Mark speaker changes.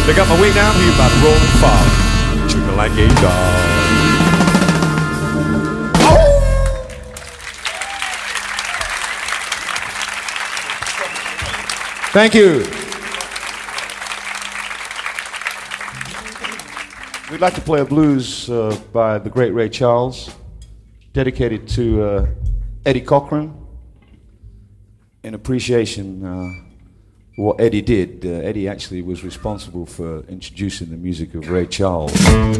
Speaker 1: They got my way down here by the rolling fire, tripping like a dog. Thank you. We'd like to play a blues by the great Ray Charles, dedicated to Eddie Cochran, in appreciation for what Eddie did. Eddie actually was responsible for introducing the music of Ray Charles.